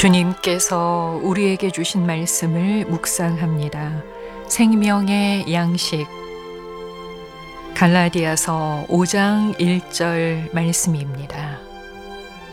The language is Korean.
주님께서 우리에게 주신 말씀을 묵상합니다. 생명의 양식 갈라디아서 5장 1절 말씀입니다.